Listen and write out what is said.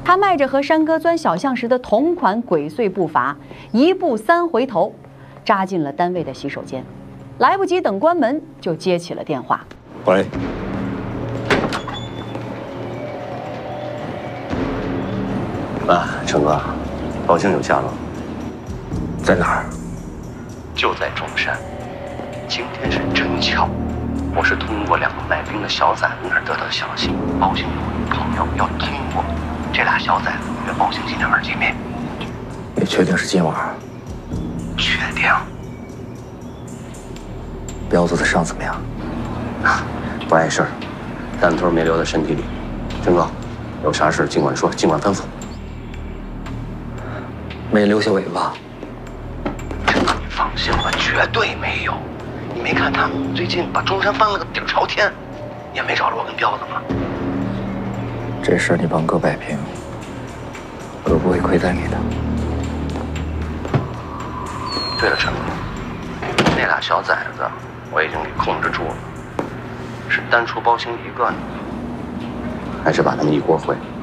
他迈着和山哥钻小巷时的同款鬼祟步伐，1步3回头，扎进了单位的洗手间。来不及等关门，就接起了电话。 喂。成哥，报警有下落。在哪儿？就在中山。今天是真巧，我是通过2个卖冰的小崽子那儿得到消息，包兴有一朋友要通过这俩小崽子约包兴今天晚上见面。你确定是今晚？确定。彪子的伤怎么样？不碍事儿，弹头没留在身体里。陈哥，有啥事尽管说，尽管吩咐。没留下尾巴。陈哥，你放心吧，绝对没有。你没看他们最近把中山翻了个底朝天，也没找着我跟彪子吗？这事儿你帮哥摆平，我都不会亏待你的。对了，陈哥，那俩小崽子我已经给控制住了，是单出包兴一个呢，还是把他们一锅烩？